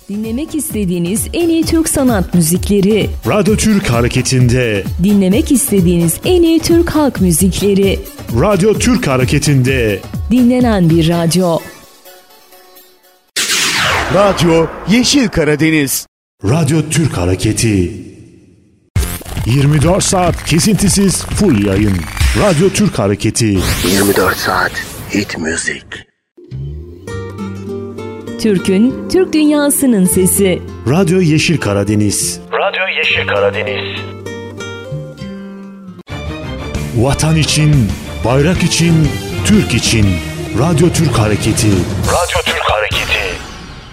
Dinlemek istediğiniz en iyi Türk sanat müzikleri. Radyo Türk Hareketi'nde. Dinlemek istediğiniz en iyi Türk halk müzikleri. Radyo Türk Hareketi'nde. Dinlenen bir radyo. Radyo Yeşil Karadeniz. Radyo Türk Hareketi. 24 saat kesintisiz full yayın. Radyo Türk Hareketi. 24 saat hit müzik. Türk'ün, Türk dünyasının sesi. Radyo Yeşil Karadeniz. Radyo Yeşil Karadeniz. Vatan için, bayrak için, Türk için. Radyo Türk Hareketi. Radyo Türk